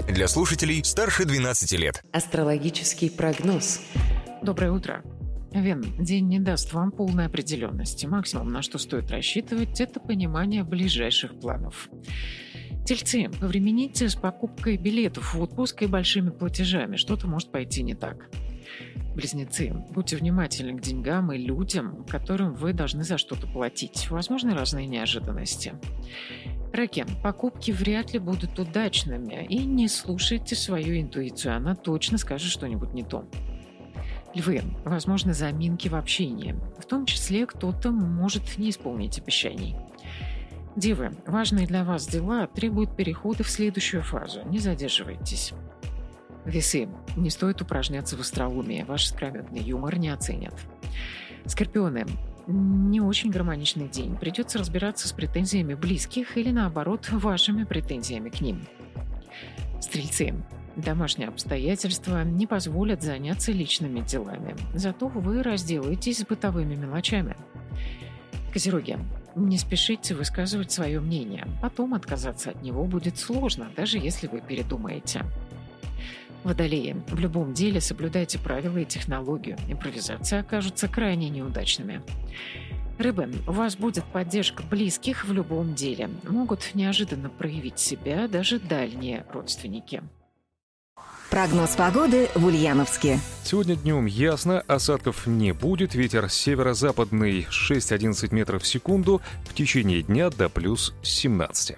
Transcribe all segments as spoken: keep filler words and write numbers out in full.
Для слушателей старше двенадцати лет. Астрологический прогноз. Доброе утро. Вен, день не даст вам полной определенности. Максимум, на что стоит рассчитывать, это понимание ближайших планов. Тельцы, повремените с покупкой билетов в отпуск и большими платежами. Что-то может пойти не так. Близнецы, будьте внимательны к деньгам и людям, которым вы должны за что-то платить. Возможны разные неожиданности. Раки, покупки вряд ли будут удачными, и не слушайте свою интуицию, она точно скажет что-нибудь не то. Львы, возможны заминки в общении, в том числе кто-то может не исполнить обещаний. Девы, важные для вас дела требуют перехода в следующую фазу, не задерживайтесь. Весы, не стоит упражняться в остроумии, ваш искрометный юмор не оценят. Скорпионы, не очень гармоничный день, придется разбираться с претензиями близких или, наоборот, вашими претензиями к ним. Стрельцы, домашние обстоятельства не позволят заняться личными делами, зато вы разделаетесь с бытовыми мелочами. Козероги, не спешите высказывать свое мнение, потом отказаться от него будет сложно, даже если вы передумаете. Водолеи, в любом деле соблюдайте правила и технологию, импровизации окажутся крайне неудачными. Рыбы, у вас будет поддержка близких в любом деле, могут неожиданно проявить себя даже дальние родственники. Прогноз погоды в Ульяновске. Сегодня днем ясно, осадков не будет, ветер северо-западный шесть-одиннадцать метров в секунду, в течение дня до плюс семнадцати.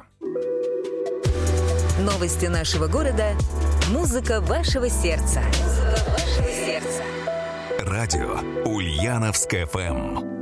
Новости нашего города, музыка вашего сердца. Музыка вашего сердца. Радио Ульяновск эф эм.